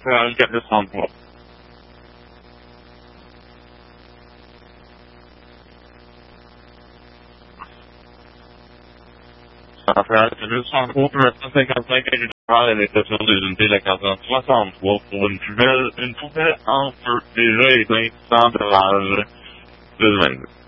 Raphaël 433. Raphaël 433, 955 à l'exception des unités de la 463 pour une poubelle en feu déjà éteinte sans dommage. 222.